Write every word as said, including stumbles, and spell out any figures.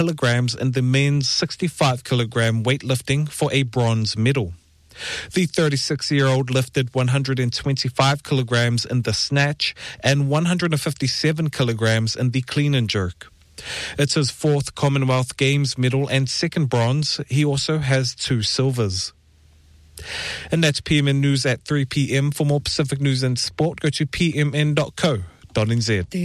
kilograms in the men's sixty-five kilogram weightlifting for a bronze medal. The thirty-six-year-old lifted one hundred twenty-five kilograms in the snatch and one hundred fifty-seven kilograms in the clean and jerk. It's his fourth Commonwealth Games medal and second bronze. He also has two silvers. And that's P M N News at three p.m. For more Pacific news and sport, go to p m n dot co dot n z.